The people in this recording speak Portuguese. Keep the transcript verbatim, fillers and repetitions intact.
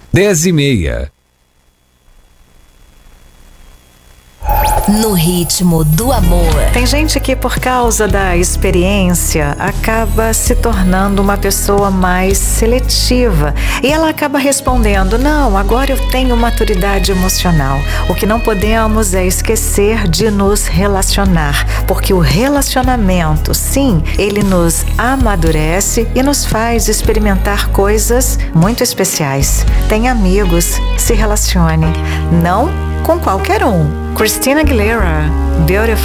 dez e meia. No ritmo do amor. Tem gente que, por causa da experiência, acaba se tornando uma pessoa mais seletiva. E ela acaba respondendo: não, agora eu tenho maturidade emocional. O que não podemos é esquecer de nos relacionar, porque o relacionamento, sim, ele nos amadurece e nos faz experimentar coisas muito especiais. Tem amigos, se relacione. Não com qualquer um. Christina Aguilera, Beautiful.